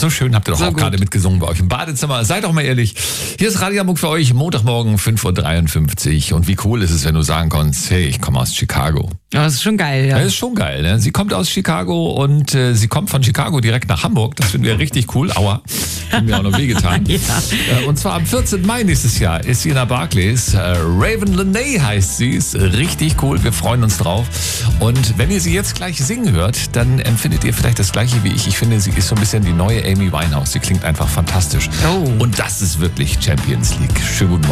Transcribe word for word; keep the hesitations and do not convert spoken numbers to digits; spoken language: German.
So schön habt ihr doch So auch gut. gerade mitgesungen bei euch im Badezimmer. Seid doch mal ehrlich. Hier ist Radio Hamburg für euch, Montagmorgen fünf Uhr dreiundfünfzig. Und wie cool ist es, wenn du sagen kannst, hey, ich komme aus Chicago. Ja, das ist schon geil, ja. Das ist schon geil, ne? Sie kommt aus Chicago und äh, sie kommt von Chicago direkt nach Hamburg. Das finden wir richtig cool. Aua, hat mir auch noch wehgetan. Ja. Äh, und zwar am vierzehnten Mai nächstes Jahr ist sie in der Barclays. Äh, Raven Lene heißt sie. Ist richtig cool. Wir freuen uns drauf. Und wenn ihr sie jetzt gleich singen hört, dann empfindet ihr vielleicht das Gleiche wie ich. Ich finde, sie ist so ein bisschen die neue Amy Winehouse. Sie klingt einfach fantastisch. Oh. Und das ist wirklich Champions League. Schönen guten Morgen.